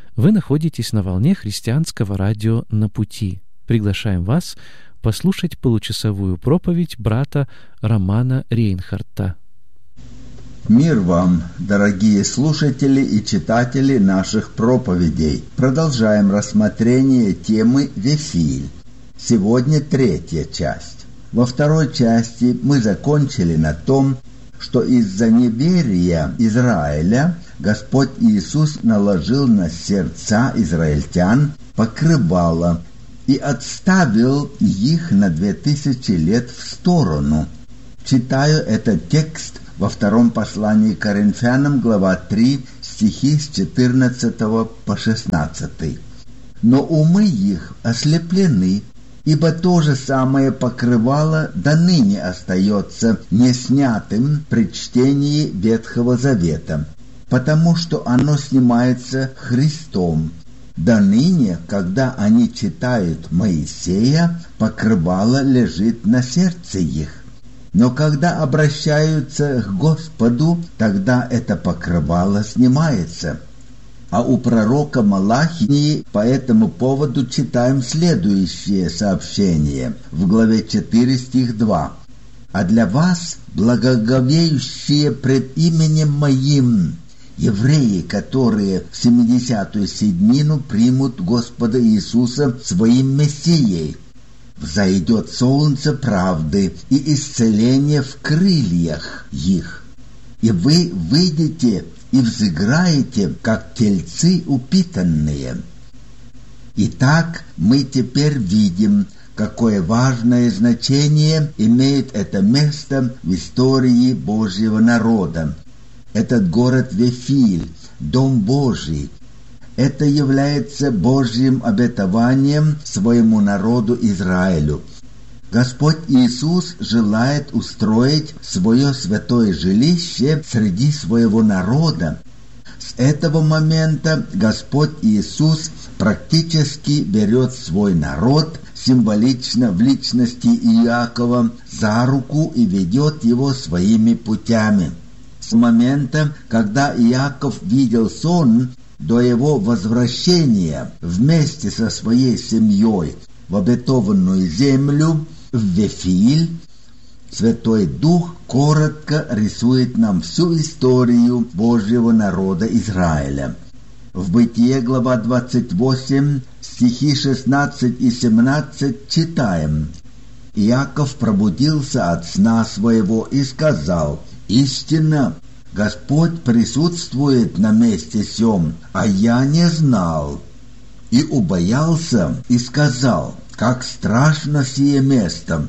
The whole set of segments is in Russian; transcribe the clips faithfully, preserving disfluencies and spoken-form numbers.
Вы находитесь на волне христианского радио «На пути». Приглашаем вас послушать получасовую проповедь брата Романа Рейнхарта. Мир вам, дорогие слушатели и читатели наших проповедей. Продолжаем рассмотрение темы «Вифиль». Сегодня третья часть. Во второй части мы закончили на том, что из-за неверия Израиля Господь Иисус наложил на сердца израильтян покрывало и отставил их на две тысячи лет в сторону. Читаю этот текст во втором послании к Коринфянам, глава три, стихи с четырнадцатого по шестнадцатый. «Но умы их ослеплены, ибо то же самое покрывало до ныне остается неснятым при чтении Ветхого Завета, потому что оно снимается Христом. До ныне, когда они читают Моисея, покрывало лежит на сердце их. Но когда обращаются к Господу, тогда это покрывало снимается». А у пророка Малахии по этому поводу читаем следующее сообщение в главе четыре, стих два. «А для вас, благоговеющие пред именем Моим, евреи, которые в семидесятую седьмину примут Господа Иисуса своим Мессией, взойдет солнце правды и исцеление в крыльях их, и вы выйдете и взыграете, как тельцы упитанные». Итак, мы теперь видим, какое важное значение имеет это место в истории Божьего народа. Этот город Вифиль, Дом Божий, это является Божьим обетованием своему народу Израилю. Господь Иисус желает устроить свое святое жилище среди своего народа. С этого момента Господь Иисус практически берет свой народ, символично в личности Иакова, за руку и ведет его своими путями. С момента, когда Иаков видел сон, до его возвращения вместе со своей семьей в обетованную землю, в Вифиль, Святой Дух коротко рисует нам всю историю Божьего народа Израиля. В Бытие, глава двадцать восемь, стихи шестнадцать и семнадцать читаем: «Иаков пробудился от сна своего и сказал: истинно, Господь присутствует на месте сём, а я не знал. И убоялся, и сказал: как страшно сие место!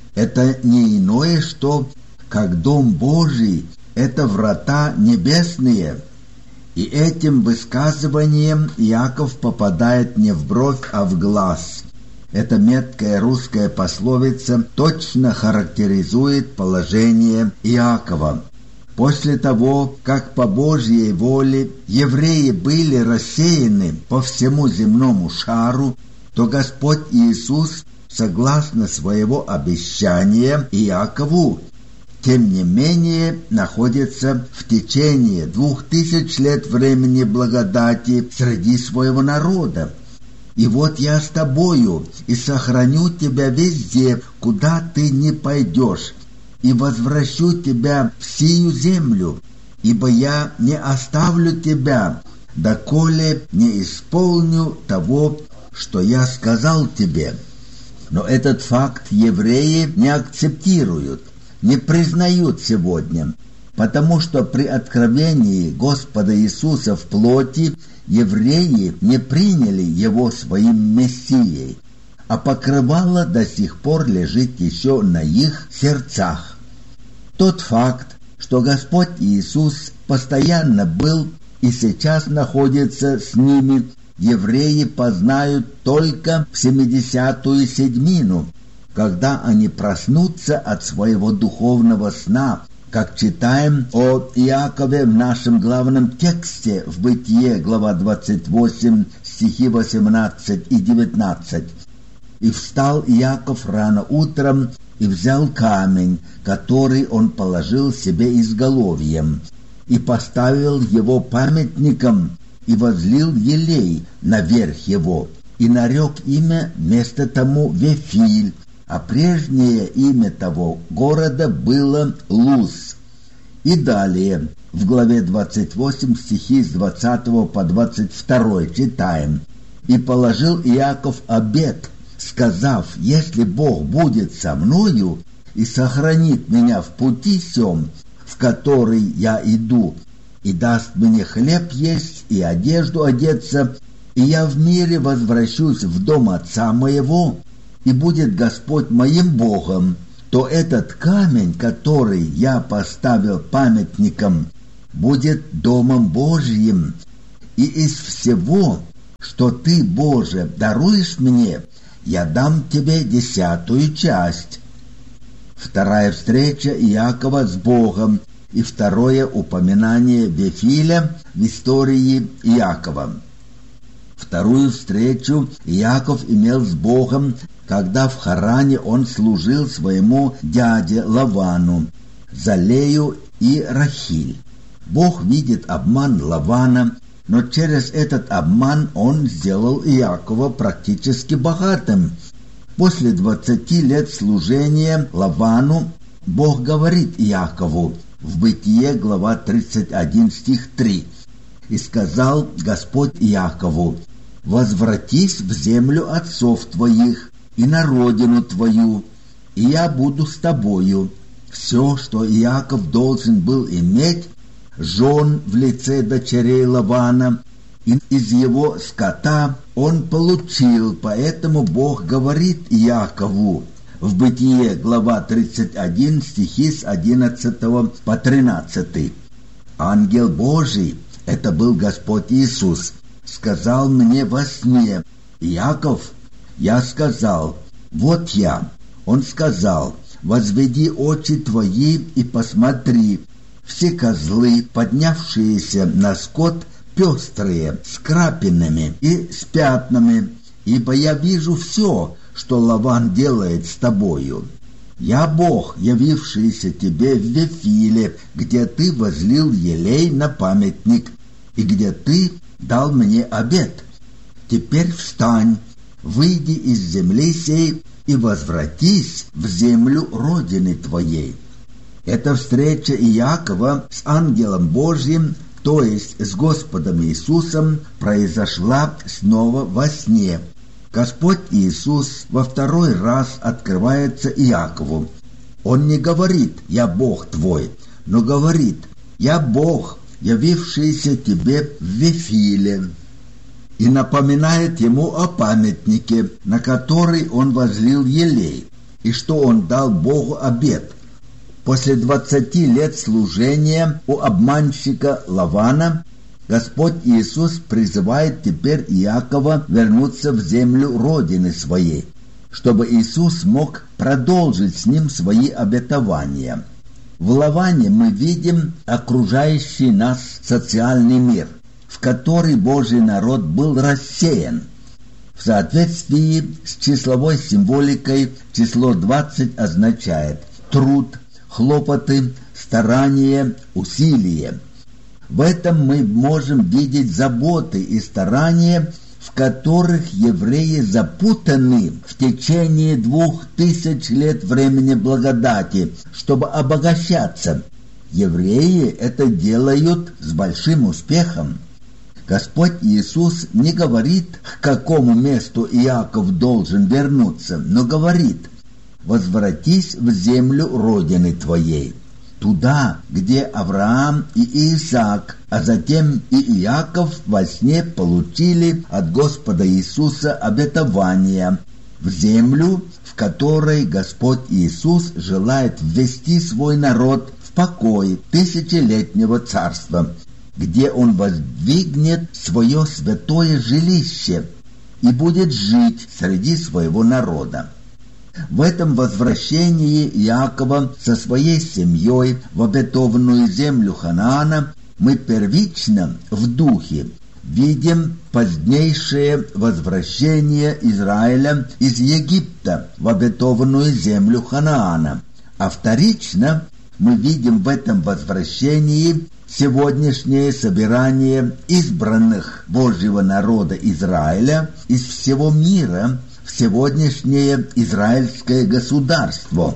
Это не иное, что, как Дом Божий, это врата небесные». И этим высказыванием Иаков попадает не в бровь, а в глаз. Эта меткая русская пословица точно характеризует положение Иакова. После того, как по Божьей воле евреи были рассеяны по всему земному шару, то Господь Иисус, согласно своего обещания Иакову, тем не менее находится в течение двух тысяч лет времени благодати среди своего народа. «И вот я с тобою, и сохраню тебя везде, куда ты не пойдешь, и возвращу тебя в сию землю, ибо я не оставлю тебя, доколе не исполню того, что я сказал тебе». Но этот факт евреи не акцептируют, не признают сегодня, потому что при откровении Господа Иисуса в плоти евреи не приняли Его своим Мессией, а покрывало до сих пор лежит еще на их сердцах. Тот факт, что Господь Иисус постоянно был и сейчас находится с ними, евреи познают только в семидесятую седьмину, когда они проснутся от своего духовного сна, как читаем о Иакове в нашем главном тексте в Бытие, глава двадцать восемь, стихи восемнадцать и девятнадцать. «И встал Иаков рано утром и взял камень, который он положил себе изголовьем, и поставил его памятником, и возлил елей наверх его, и нарек имя вместо тому Вифиль, а прежнее имя того города было Луз. И далее, в главе двадцать восемь, стихи с двадцатого по двадцать второй читаем: «И положил Иаков обет, сказав: если Бог будет со мною и сохранит меня в пути сем, в который я иду, и даст мне хлеб есть и одежду одеться, и я в мире возвращусь в дом отца моего, и будет Господь моим Богом, то этот камень, который я поставил памятником, будет домом Божьим, и из всего, что ты, Боже, даруешь мне, я дам тебе десятую часть». Вторая встреча Иакова с Богом и второе упоминание Вифиля в истории Иакова. Вторую встречу Иаков имел с Богом, когда в Харане он служил своему дяде Лавану, за Лею и Рахиль. Бог видит обман Лавана, но через этот обман он сделал Иакова практически богатым. После двадцати лет служения Лавану Бог говорит Иакову в Бытие, глава тридцать один, стих три: «И сказал Господь Иакову: возвратись в землю отцов твоих и на родину твою, и я буду с тобою». Все, что Иаков должен был иметь, жен в лице дочерей Лавана, и из его скота он получил, поэтому Бог говорит Иакову в Бытие, глава тридцать один, стихи с одиннадцатого по тринадцатый: «Ангел Божий, это был Господь Иисус, сказал мне во сне: Иаков, я сказал: вот я. Он сказал: возведи очи твои и посмотри, все козлы, поднявшиеся на скот, пестрые, с крапинами и с пятнами, ибо я вижу все, что Лаван делает с тобою. Я Бог, явившийся тебе в Вифиле, где ты возлил елей на памятник, и где ты дал мне обет. Теперь встань, выйди из земли сей и возвратись в землю родины твоей». Эта встреча Иакова с ангелом Божьим, то есть с Господом Иисусом, произошла снова во сне. Господь Иисус во второй раз открывается Иакову. Он не говорит: «Я Бог твой», но говорит: «Я Бог, явившийся тебе в Вифиле», и напоминает ему о памятнике, на который он возлил елей, и что он дал Богу обет. После двадцати лет служения у обманщика Лавана Господь Иисус призывает теперь Иакова вернуться в землю родины своей, чтобы Иисус мог продолжить с ним свои обетования. В Лаване мы видим окружающий нас социальный мир, в который Божий народ был рассеян. В соответствии с числовой символикой число двадцать означает труд, хлопоты, старание, усилие. В этом мы можем видеть заботы и старания, в которых евреи запутаны в течение двух тысяч лет времени благодати, чтобы обогащаться. Евреи это делают с большим успехом. Господь Иисус не говорит, к какому месту Иаков должен вернуться, но говорит: «Возвратись в землю родины твоей», туда, где Авраам и Исаак, а затем и Иаков во сне получили от Господа Иисуса обетование, в землю, в которой Господь Иисус желает ввести свой народ в покой тысячелетнего царства, где Он воздвигнет свое святое жилище и будет жить среди своего народа. В этом возвращении Иакова со своей семьей в обетованную землю Ханаана мы первично в духе видим позднейшее возвращение Израиля из Египта в обетованную землю Ханаана, а вторично мы видим в этом возвращении сегодняшнее собирание избранных Божьего народа Израиля из всего мира в сегодняшнее израильское государство,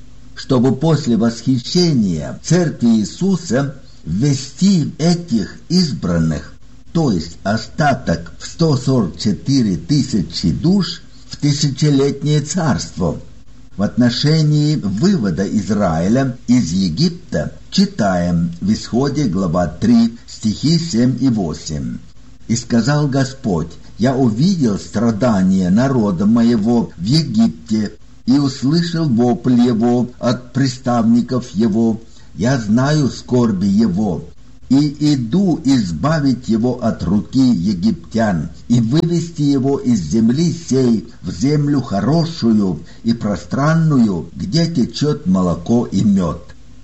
чтобы после восхищения Церкви Иисуса ввести этих избранных, то есть остаток в сто сорок четыре тысячи душ, в тысячелетнее царство. В отношении вывода Израиля из Египта читаем в Исходе, глава три, стихи семь и восемь. «И сказал Господь: я увидел страдания народа моего в Египте, и услышал вопль его от приставников его. Я знаю скорби его, и иду избавить его от руки египтян, и вывести его из земли сей в землю хорошую и пространную, где течет молоко и мед».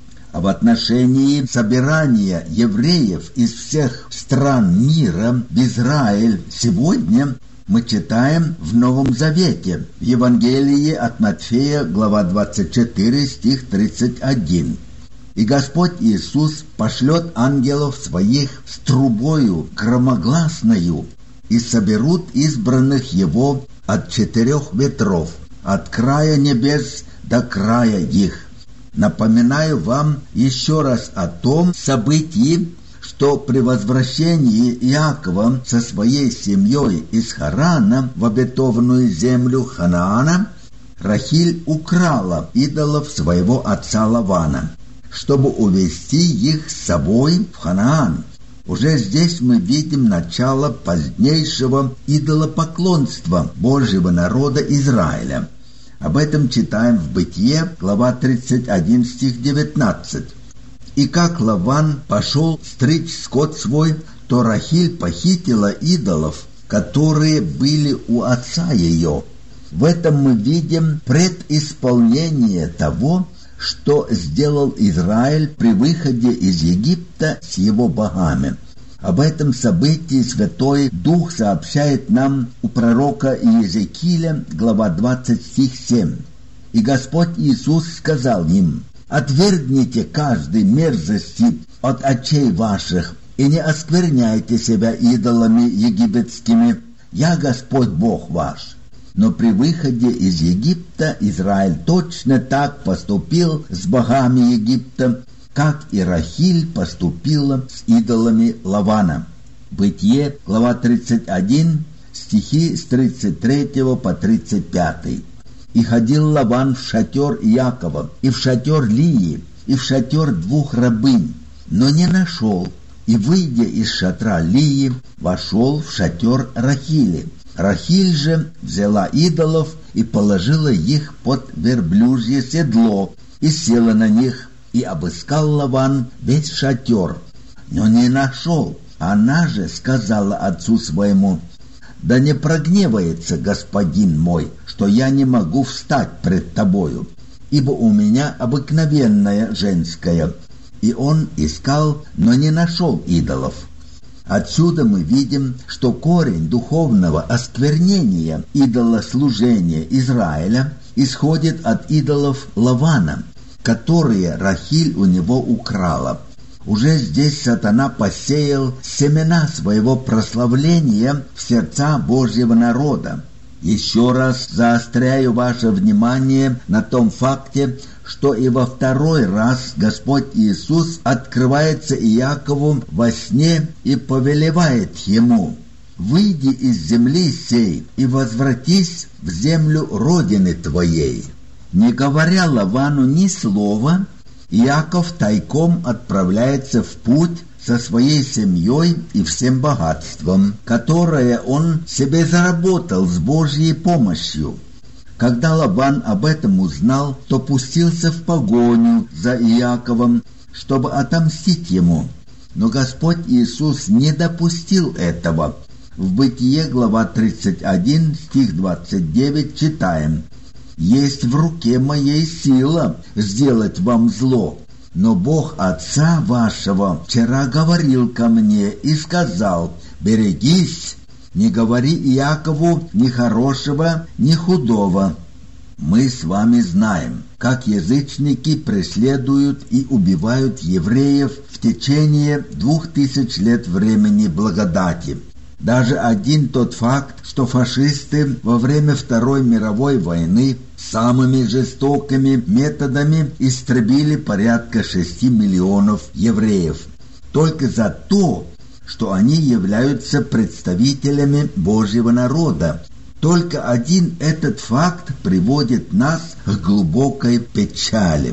А в отношении собирания евреев из всех стран мира в Израиль сегодня мы читаем в Новом Завете, в Евангелии от Матфея, глава двадцать четыре, стих тридцать один. «И Господь Иисус пошлет ангелов своих с трубою громогласною, и соберут избранных Его от четырех ветров, от края небес до края их». Напоминаю вам еще раз о том событии, что при возвращении Иакова со своей семьей из Харана в обетованную землю Ханаана Рахиль украла идолов своего отца Лавана, чтобы увести их с собой в Ханаан. Уже здесь мы видим начало позднейшего идолопоклонства Божьего народа Израиля. Об этом читаем в Бытие, глава тридцать один, стих девятнадцать. «И как Лаван пошел стричь скот свой, то Рахиль похитила идолов, которые были у отца ее». В этом мы видим предисполнение того, что сделал Израиль при выходе из Египта с его богами. Об этом событии Святой Дух сообщает нам у пророка Иезекииля, глава двадцать, стих семь. «И Господь Иисус сказал им: отвергните каждой мерзости от очей ваших, и не оскверняйте себя идолами египетскими. Я Господь Бог ваш». Но при выходе из Египта Израиль точно так поступил с богами Египта, как и Рахиль поступила с идолами Лавана. Бытие, глава тридцать один, стихи с тридцать третьего по тридцать пятый. «И ходил Лаван в шатер Иакова, и в шатер Лии, и в шатер двух рабынь, но не нашел. И, выйдя из шатра Лии, вошел в шатер Рахили. Рахиль же взяла идолов и положила их под верблюжье седло, и села на них. И обыскал Лаван весь шатер, но не нашел. Она же сказала отцу своему: да не прогневается господин мой, что я не могу встать пред тобою, ибо у меня обыкновенная женская. И он искал, но не нашел идолов. Отсюда мы видим, что корень духовного осквернения идолослужения Израиля исходит от идолов Лавана, которые Рахиль у него украла. Уже здесь сатана посеял семена своего прославления в сердца Божьего народа. Еще раз заостряю ваше внимание на том факте, что и во второй раз Господь Иисус открывается Иакову во сне и повелевает ему: «Выйди из земли сей и возвратись в землю родины твоей». Не говоря Лавану ни слова, Иаков тайком отправляется в путь со своей семьей и всем богатством, которое он себе заработал с Божьей помощью. Когда Лаван об этом узнал, то пустился в погоню за Иаковом, чтобы отомстить ему. Но Господь Иисус не допустил этого. В Бытие, глава тридцать один, стих двадцать девять, читаем: «Есть в руке моей сила сделать вам зло, но Бог Отца вашего вчера говорил ко мне и сказал: берегись, не говори Иакову ни хорошего, ни худого». Мы с вами знаем, как язычники преследуют и убивают евреев в течение двух тысяч лет времени благодати. Даже один тот факт, что фашисты во время Второй мировой войны самыми жестокими методами истребили порядка шести миллионов евреев, только за то, что они являются представителями Божьего народа. Только один этот факт приводит нас к глубокой печали.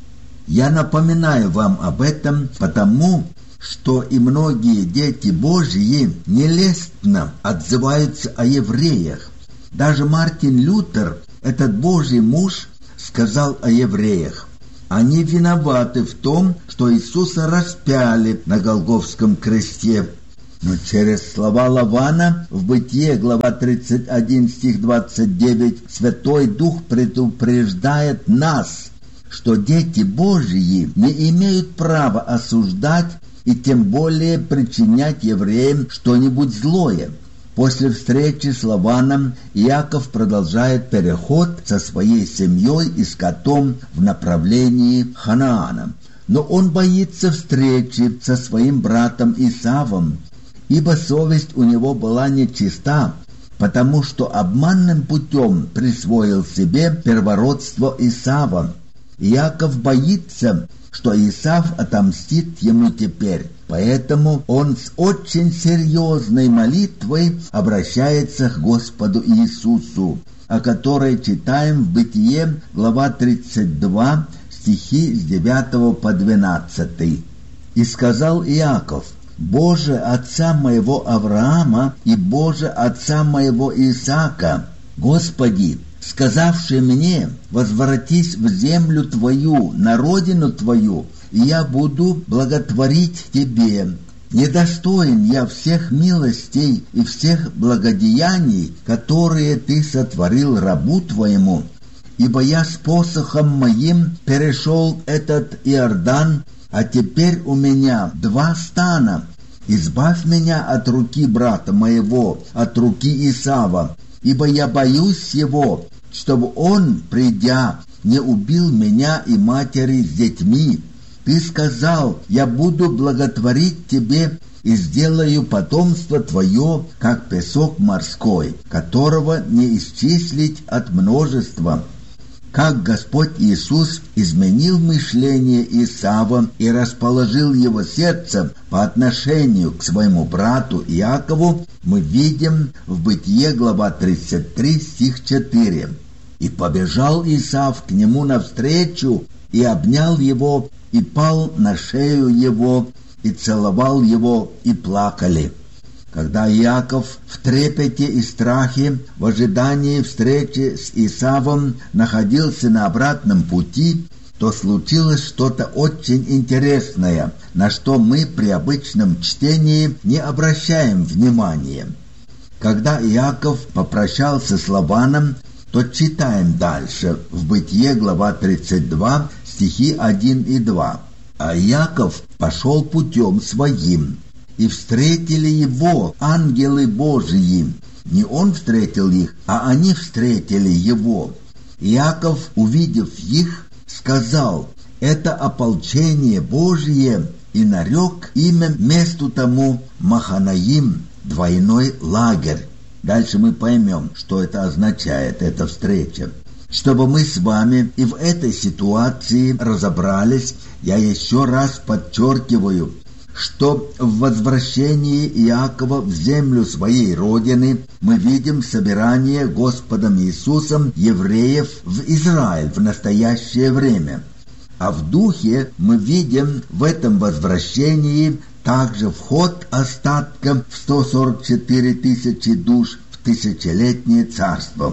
Я напоминаю вам об этом, потому что и многие дети Божьи нелестно отзываются о евреях. Даже Мартин Лютер, этот Божий муж, сказал о евреях: они виноваты в том, что Иисуса распяли на Голгофском кресте. Но через слова Лавана в Бытие, глава тридцать один, стих двадцать девять, Святой Дух предупреждает нас, что дети Божьи не имеют права осуждать и тем более причинять евреям что-нибудь злое. После встречи с Лаваном Иаков продолжает переход со своей семьей и скотом в направлении Ханаана. Но он боится встречи со своим братом Исавом, ибо совесть у него была нечиста, потому что обманным путем присвоил себе первородство Исава. Иаков боится, что Исав отомстит ему теперь, поэтому он с очень серьезной молитвой обращается к Господу Иисусу, о которой читаем в Бытие, глава тридцать два, стихи с девятого по двенадцатый. «И сказал Иаков: Боже, отца моего Авраама и Боже, отца моего Исаака, Господи, сказавший мне: возвратись в землю твою, на родину твою, и я буду благотворить тебе. Недостоин я всех милостей и всех благодеяний, которые ты сотворил рабу твоему, ибо я с посохом моим перешел этот Иордан, а теперь у меня два стана. Избавь меня от руки брата моего, от руки Исава, ибо я боюсь его, чтобы он, придя, не убил меня и матери с детьми. Ты сказал: я буду благотворить тебе и сделаю потомство твое, как песок морской, которого не исчислить от множества. Как Господь Иисус изменил мышление Исава и расположил его сердце по отношению к своему брату Иакову, мы видим в Бытие, глава тридцать три, стих четыре. «И побежал Исав к нему навстречу, и обнял его, и пал на шею его, и целовал его, и плакали». Когда Иаков в трепете и страхе в ожидании встречи с Исавом находился на обратном пути, то случилось что-то очень интересное, на что мы при обычном чтении не обращаем внимания. Когда Иаков попрощался с Лаваном, то читаем дальше в Бытие, глава тридцать два, стихи один и два. «А Иаков пошел путем своим, и встретили его ангелы Божии». Не он встретил их, а они встретили его. Иаков, увидев их, сказал: «Это ополчение Божие», и нарек имя месту тому Маханаим, двойной лагерь. Дальше мы поймем, что это означает, эта встреча. Чтобы мы с вами и в этой ситуации разобрались, я еще раз подчеркиваю, что в возвращении Иакова в землю своей родины мы видим собирание Господом Иисусом евреев в Израиль в настоящее время. А в духе мы видим в этом возвращении также вход остатка в сто сорок четыре тысячи душ в тысячелетнее царство.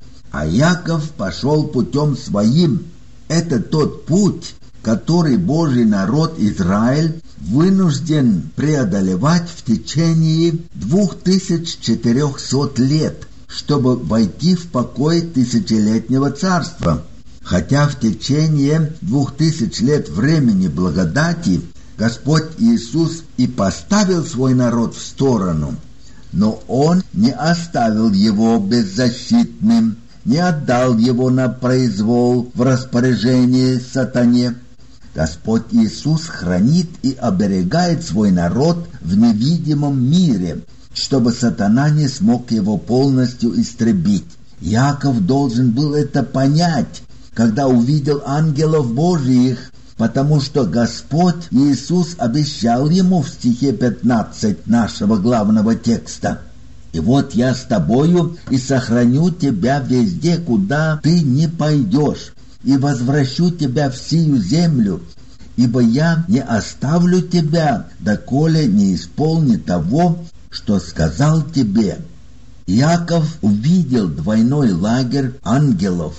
А Иаков пошел путем своим. Это тот путь, который Божий народ Израиль вынужден преодолевать в течение двух тысяч четырехсот лет, чтобы войти в покой тысячелетнего царства. Хотя в течение двух тысяч лет времени благодати Господь Иисус и поставил свой народ в сторону, но Он не оставил его беззащитным, не отдал его на произвол в распоряжение сатане. Господь Иисус хранит и оберегает свой народ в невидимом мире, чтобы сатана не смог его полностью истребить. Яков должен был это понять, когда увидел ангелов Божиих, потому что Господь Иисус обещал ему в стихе пятнадцать нашего главного текста: «И вот я с тобою и сохраню тебя везде, куда ты не пойдешь, и возвращу тебя в сию землю, ибо я не оставлю тебя, доколе не исполни того, что сказал тебе». Иаков увидел двойной лагерь ангелов.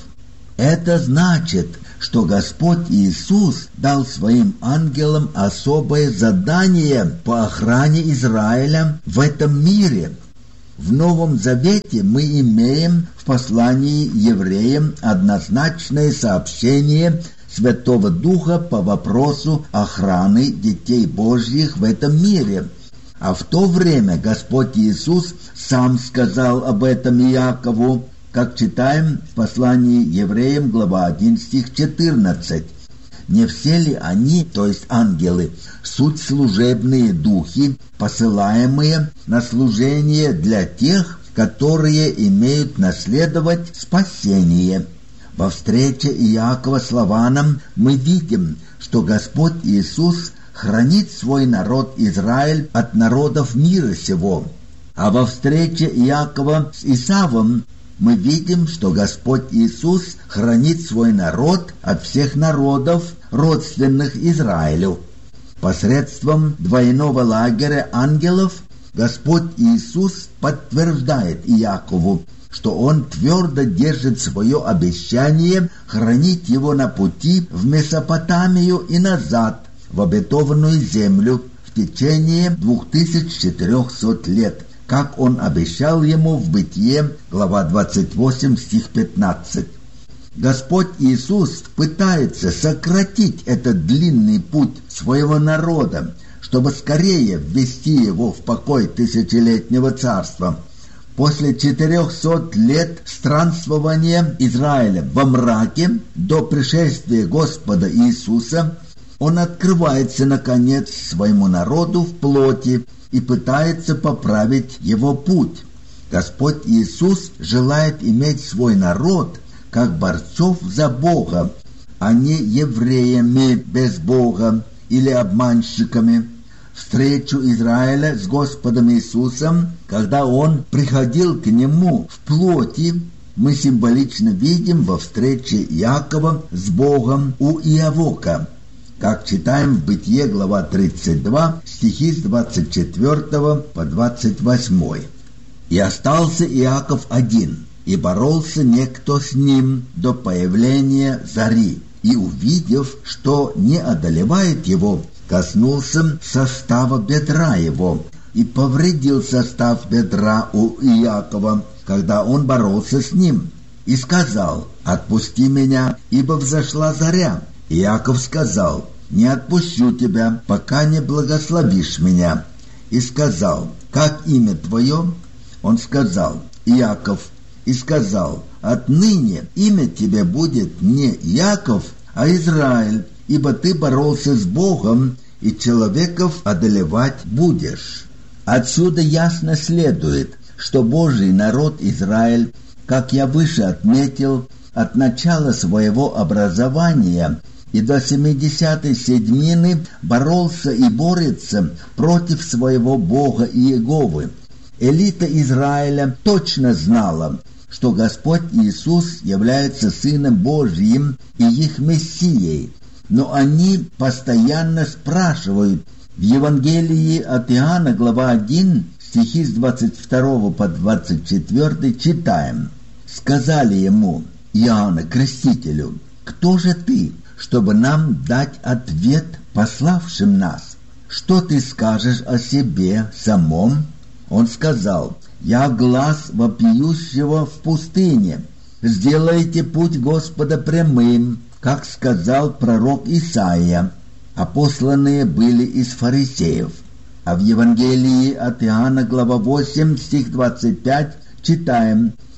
Это значит, что Господь Иисус дал своим ангелам особое задание по охране Израиля в этом мире. В Новом Завете мы имеем в послании евреям однозначное сообщение Святого Духа по вопросу охраны детей Божьих в этом мире. А в то время Господь Иисус сам сказал об этом Иакову, как читаем в послании евреям, глава один, стих четырнадцать. «Не все ли они, то есть ангелы, суть служебные духи, посылаемые на служение для тех, которые имеют наследовать спасение?» Во встрече Иакова с Лаваном мы видим, что Господь Иисус хранит свой народ Израиль от народов мира сего. А во встрече Иакова с Исавом мы видим, что Господь Иисус хранит свой народ от всех народов, родственных Израилю. Посредством двойного лагеря ангелов Господь Иисус подтверждает Иакову, что Он твердо держит свое обещание хранить его на пути в Месопотамию и назад, в обетованную землю, в течение двух тысяч четырехсот лет, как Он обещал ему в Бытие, глава двадцать восемь, стих пятнадцать. Господь Иисус пытается сократить этот длинный путь своего народа, чтобы скорее ввести его в покой тысячелетнего царства. После четырехсот лет странствования Израиля во мраке до пришествия Господа Иисуса Он открывается, наконец, своему народу в плоти и пытается поправить его путь. Господь Иисус желает иметь свой народ как борцов за Бога, а не евреями без Бога или обманщиками. Встречу Израиля с Господом Иисусом, когда Он приходил к нему в плоти, мы символично видим во встрече Иакова с Богом у Иавока, как читаем в Бытие, глава тридцать два, стихи с двадцать четвёртого по двадцать восьмой. «И остался Иаков один, и боролся некто с ним до появления зари, и, увидев, что не одолевает его, коснулся состава бедра его, и повредил состав бедра у Иакова, когда он боролся с ним, и сказал: «Отпусти меня, ибо взошла заря». Иаков сказал: «Не отпущу тебя, пока не благословишь меня». И сказал: «Как имя твое?» Он сказал: «Иаков». И сказал: «Отныне имя тебе будет не Иаков, а Израиль, ибо ты боролся с Богом, и человеков одолевать будешь». Отсюда ясно следует, что Божий народ Израиль, как я выше отметил, от начала своего образования и до семидесятой седьмины боролся и борется против своего Бога Иеговы. Элита Израиля точно знала, что Господь Иисус является Сыном Божьим и их Мессией, но они постоянно спрашивают. В Евангелии от Иоанна, глава один, стихи с двадцать второго по двадцать четвёртый читаем: «Сказали ему, Иоанна Крестителю: кто же ты, чтобы нам дать ответ пославшим нас? Что ты скажешь о себе самом?» Он сказал: «Я глас вопиющего в пустыне. Сделайте путь Господа прямым, как сказал пророк Исаия». А посланные были из фарисеев. А в Евангелии от Иоанна, глава восемь, стих двадцать пять, читаем: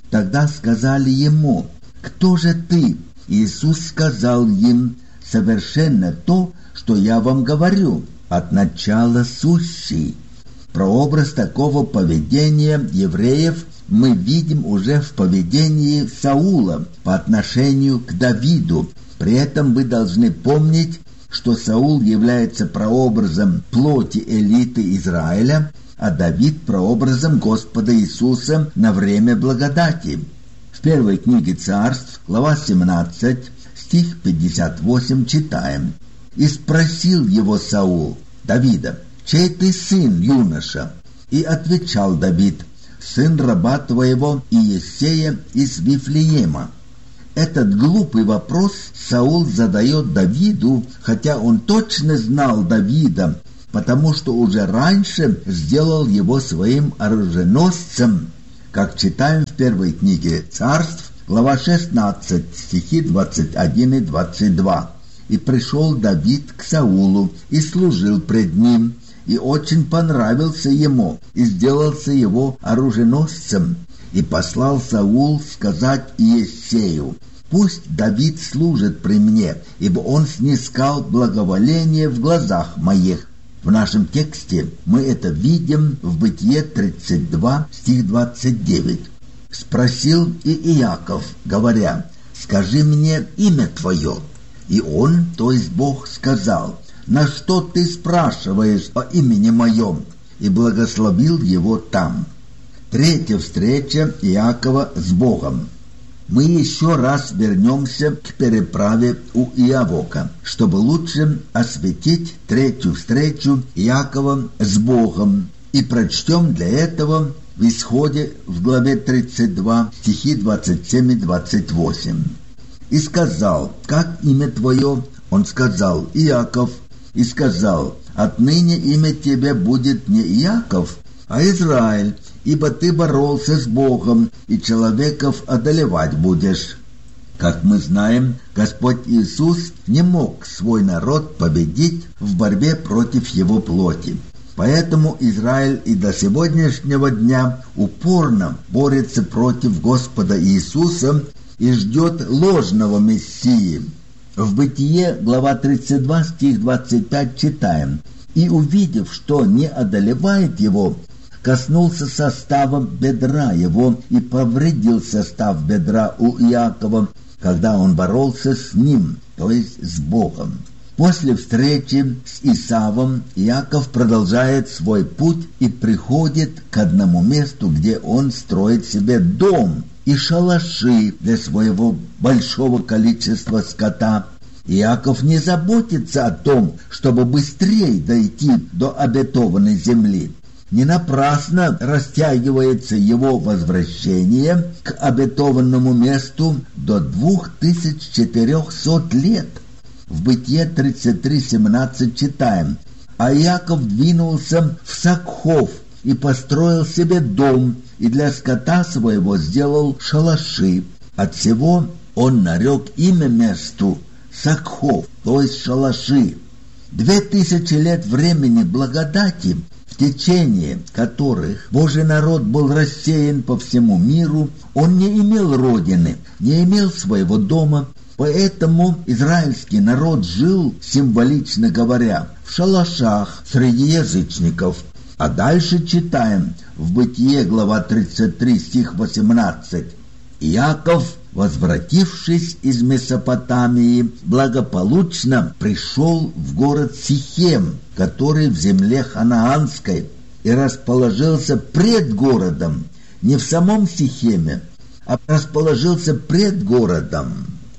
Тогда сказали ему: «Кто же ты?» Иисус сказал им: «Совершенно то, что я вам говорю, от начала сущий». Прообраз такого поведения евреев мы видим уже в поведении Саула по отношению к Давиду. При этом вы должны помнить, что Саул является прообразом плоти элиты Израиля, а Давид прообразом Господа Иисуса на время благодати. В первой книге Царств, глава семнадцать, стих пятьдесят восемь читаем: «И спросил его Саул, Давида: чей ты сын, юноша? И отвечал Давид: сын раба твоего Иессея из Вифлеема». Этот глупый вопрос Саул задает Давиду, хотя он точно знал Давида, потому что уже раньше сделал его своим оруженосцем, как читаем в первой книге Царств, глава шестнадцать, стихи двадцать один и двадцать два. «И пришел Давид к Саулу и служил пред ним, и очень понравился ему, и сделался его оруженосцем. И послал Саул сказать Иессею: пусть Давид служит при мне, ибо он снискал благоволение в глазах моих». В нашем тексте мы это видим в Бытие тридцать два, стих двадцать девять. «Спросил и Иаков, говоря: скажи мне имя твое. И он, то есть Бог, сказал: на что ты спрашиваешь о имени моем? И благословил его там». Третья встреча Иакова с Богом. Мы еще раз вернемся к переправе у Иавока, чтобы лучше осветить третью встречу Иакова с Богом, и прочтем для этого в Исходе в главе тридцать два, стихи двадцать семь и двадцать восемь. «И сказал: как имя твое? Он сказал: Иаков. И сказал: отныне имя тебе будет не Иаков, а Израиль, ибо ты боролся с Богом, и человеков одолевать будешь». Как мы знаем, Господь Иисус не мог свой народ победить в борьбе против его плоти. Поэтому Израиль и до сегодняшнего дня упорно борется против Господа Иисуса и ждет ложного Мессии. В Бытие, глава тридцать два, стих двадцать пять читаем: «И увидев, что не одолевает его, коснулся состава бедра его и повредил состав бедра у Иакова, когда он боролся с ним, то есть с Богом». После встречи с Исавом Иаков продолжает свой путь и приходит к одному месту, где он строит себе дом и шалаши для своего большого количества скота. Иаков не заботится о том, чтобы быстрее дойти до обетованной земли. Не напрасно растягивается его возвращение к обетованному месту до двух тысяч четырехсот лет. В Бытие тридцать три семнадцать читаем: «А Иаков двинулся в Сакхов и построил себе дом, и для скота своего сделал шалаши. От всего он нарек имя месту Сакхов, то есть шалаши». Две тысячи лет времени благодати, в течение которых Божий народ был рассеян по всему миру, он не имел родины, не имел своего дома, поэтому израильский народ жил, символично говоря, в шалашах среди язычников. А дальше читаем в Бытие, глава тридцать три, стих восемнадцать. «Иаков, возвратившись из Месопотамии, благополучно пришел в город Сихем, который в земле ханаанской, и расположился пред городом, не в самом Сихеме, а расположился пред городом».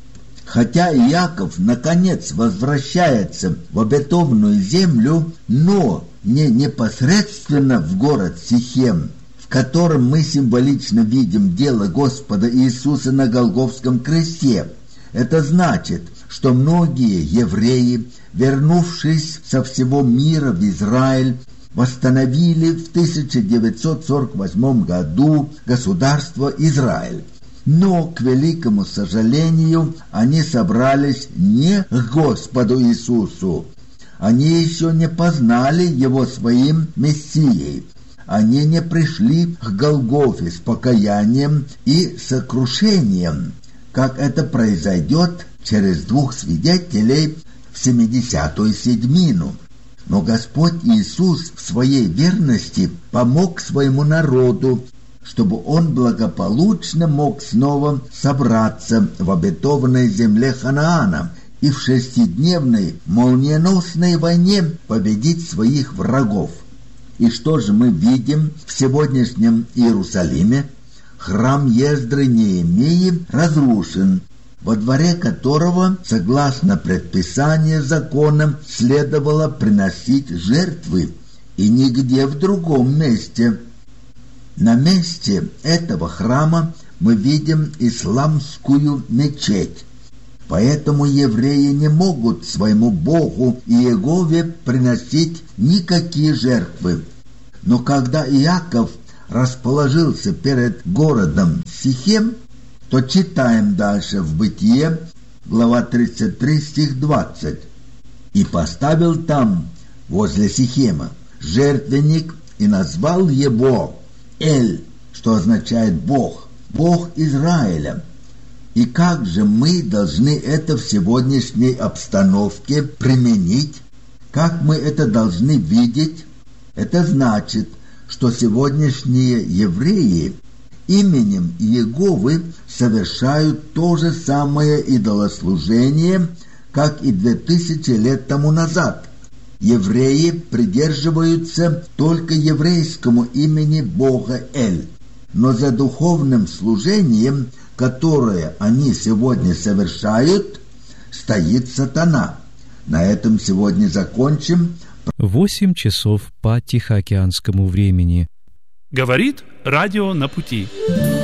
Хотя Иаков наконец возвращается в обетованную землю, но не непосредственно в город Сихем, в котором мы символично видим дело Господа Иисуса на Голгофском кресте. Это значит, что многие евреи, вернувшись со всего мира в Израиль, восстановили в тысяча девятьсот сорок восьмом году государство Израиль. Но, к великому сожалению, они собрались не к Господу Иисусу. Они еще не познали Его своим Мессией. Они не пришли к Голгофе с покаянием и сокрушением, как это произойдет через двух свидетелей в семидесятую седьмину. Но Господь Иисус в своей верности помог своему народу, чтобы он благополучно мог снова собраться в обетованной земле Ханаана и в шестидневной молниеносной войне победить своих врагов. И что же мы видим в сегодняшнем Иерусалиме? Храм Ездры Неемии разрушен, во дворе которого, согласно предписанию закона, следовало приносить жертвы, и нигде в другом месте. На месте этого храма мы видим исламскую мечеть. Поэтому евреи не могут своему Богу Иегове приносить никакие жертвы. Но когда Иаков расположился перед городом Сихем, то читаем дальше в Бытие, глава тридцать три, стих двадцать. «И поставил там, возле Сихема, жертвенник, и назвал его Эль», что означает Бог, Бог Израиля. И как же мы должны это в сегодняшней обстановке применить? Как мы это должны видеть? Это значит, что сегодняшние евреи именем Иеговы совершают то же самое идолослужение, как и две тысячи лет тому назад. Евреи придерживаются только еврейскому имени Бога Эль, но за духовным служением, которое они сегодня совершают, стоит сатана. На этом сегодня закончим. Восемь часов по Тихоокеанскому времени. Говорит радио на пути.